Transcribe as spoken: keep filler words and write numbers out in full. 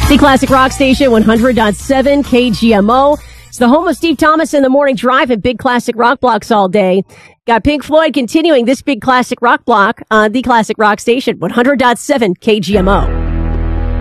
The Classic Rock Station, one hundred point seven K G M O. It's the home of Steve Thomas in the Morning Drive and big classic rock blocks all day. Got Pink Floyd continuing this big classic rock block on the Classic Rock Station, one hundred point seven K G M O.